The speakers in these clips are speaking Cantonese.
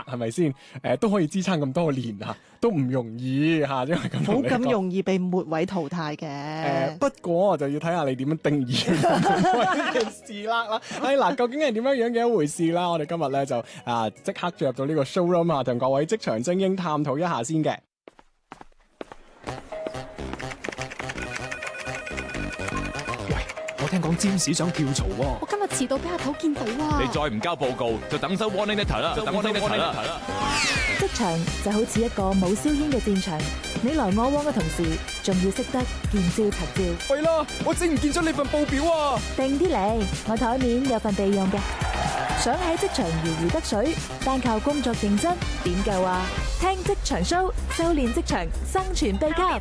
係咪先？都可以支撐咁多年啊，都唔容易嚇，因為咁同你講冇咁容易被末位淘汰嘅。 不過就要睇下你點樣定義呢件事啦。嗱，究竟係點樣樣嘅一回事啦？我哋今日咧就即刻進入到呢個 showroom 啊，同各位職場精英探討一下先嘅。 我聽講占士想跳槽喎。 我今日遲到俾阿頭見到啊！ 你再唔交報告，就等收 warning letter 啦， 職場就好似一個冇硝煙嘅戰場，你來我往嘅同時，仲要識得見招拆招。 喂啦，我整唔見咗你份報表啊！ 定啲嚟，我台面有份備用嘅。想喺職場如魚得水，單靠工作認真點夠啊？聽職場 show， 修煉職場生存秘笈。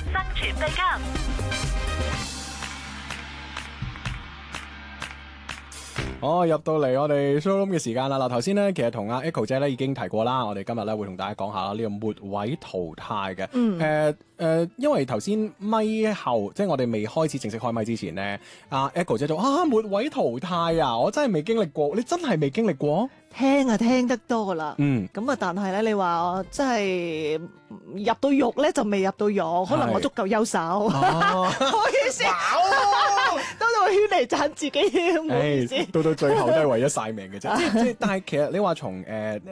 入到嚟我哋 showroom 嘅時間啦。嗱，頭先咧其實同阿 Echo 姐咧已經提過啦，我哋今日咧會同大家講下呢個末位淘汰嘅。因為頭先咪後，即係我哋未開始正式開咪之前咧，阿 Echo 姐就末位淘汰啊，我真係未經歷過，你真係未經歷過？ 聽啊聽得多啦，咁啊但係咧，你話我真係入到肉咧就未入到肉，可能我足夠優秀，唔好意思，都到圈嚟讚自己，唔好意思。 到最後都係為咗晒命嘅啫。即但係其實你話從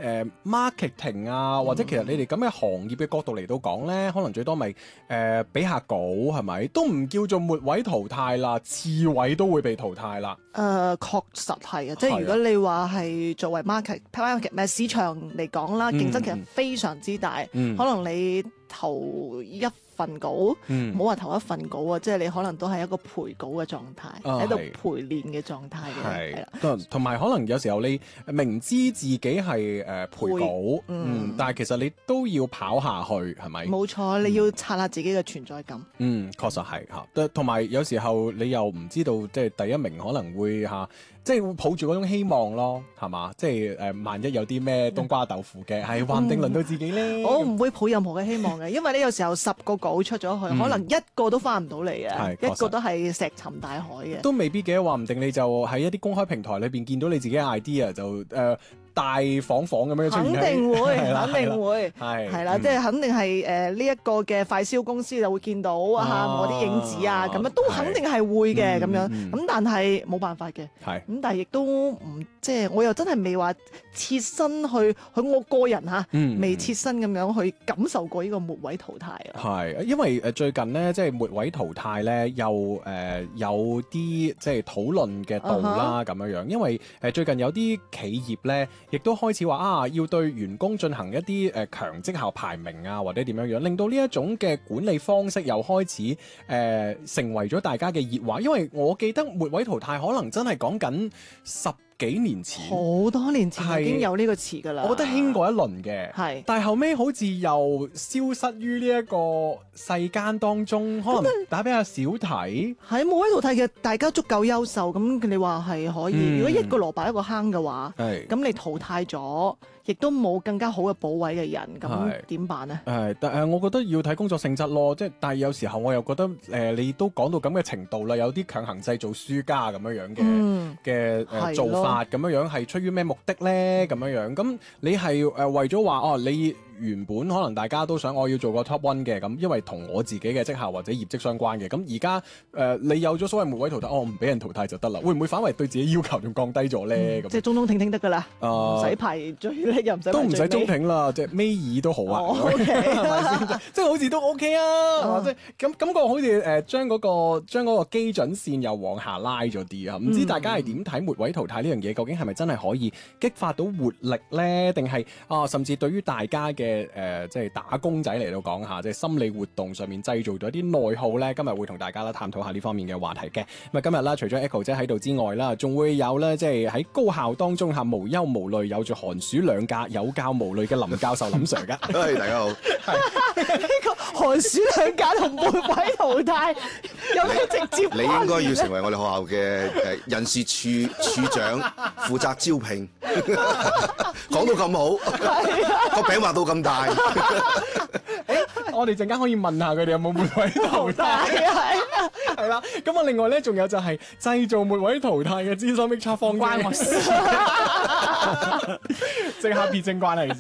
marketing 啊，或者其實你哋咁嘅行業嘅角度嚟到講咧，可能最多咪俾下稿係咪？都唔叫做末位淘汰啦，次位都會被淘汰啦。 確實係啊，即係如果你話係作為market 市場嚟講啦，競爭其實非常之大，可能你頭一份稿，唔好話頭一份稿啊，即係你可能都係一個陪稿嘅狀態，喺度陪練嘅狀態嘅，係啦。 同埋可能有時候你明知自己係陪稿，但係其實你都要跑下去，係咪？ 冇錯，你要刷下自己嘅存在感。 確實係嚇。同埋有時候你又唔知道，即係第一名可能會即係會抱住嗰種希望咯，係嘛？即係萬一有啲咩冬瓜豆腐嘅，係話唔定輪到自己咧。 我唔會抱任何嘅希望嘅，因為呢有時候10個稿出咗去，可能一個都翻唔到嚟嘅，一個都係石沉大海嘅。 都未必嘅，話唔定你就喺一啲公開平台裏邊見到你自己嘅 idea 就大仿咁樣出現。 肯定會，肯定會， 係啦，即係肯定係呢一個嘅快銷公司就會見到我啲影子啊，咁樣都肯定係會嘅咁樣。咁但係冇辦法嘅。咁但係亦都唔即係我又真係未話切身去我個人未切身咁樣去感受過呢個末位淘汰啊。 係，因為最近呢，即係末位淘汰咧，又有啲即係討論嘅度啦咁樣樣。因為最近有啲企業咧，亦都開始話要對員工進行一啲強績效排名啊，或者點樣樣，令到呢一種嘅管理方式又開始成為咗大家嘅熱話。因為我記得末位淘汰可能真係講緊10幾年前， 好多年前已經有呢個詞㗎啦。 我覺得興過一輪嘅，但係後尾好似又消失於呢一個世間當中，可能大家比較少睇。 喺末位淘汰嘅，大家足夠優秀，咁你話係可以。如果一個蘿蔔一個坑嘅話，咁你淘汰咗，亦都冇更加好嘅補位嘅人，咁點辦呢？ 但我覺得要睇工作性質咯，即係但係有時候我又覺得你都講到咁嘅程度啦，有啲強行製造輸家咁樣嘅做法。咁樣係出於咩目的咧？咁樣咁你係為咗話你原本可能大家都想我要做個 top one 嘅，咁因為同我自己嘅績效或者業績相關嘅，咁而家你有咗所謂末位淘汰，我唔俾人淘汰就得啦，會唔會反為對自己要求仲降低咗咧？ 即係中挺挺得噶啦，唔使排最叻又唔使都唔使中挺啦，即係尾二都好啊，係咪先？即係好似都 OK 啊，即係咁感覺好似將嗰個基準線又往下拉咗啲啊！唔知大家係點睇末位淘汰呢樣嘢？究竟係咪真係可以激發到活力咧？定係甚至對於大家嘅即係打工仔嚟到講下，即係心理活動上面製造咗一啲內耗咧。今日會同大家探討下呢方面嘅話題嘅。咁啊，今日啦，除咗 Echo 姐喺度之外啦，仲會有咧，即係喺高校當中嚇無憂無慮，有住寒暑兩假有教無類嘅林教授林 Sir 噶。 大家好。 呢個寒暑兩假同末位淘汰有咩直接關係？ 你應該要成為我哋學校嘅人事處長，負責招聘。講到咁好，個餅畫到咁大。 我哋陣間可以問下佢哋有冇末位淘汰，係啦。咁啊，另外咧，仲有就係製造末位淘汰嘅資深 HR 方關我事，即刻撇正關係先。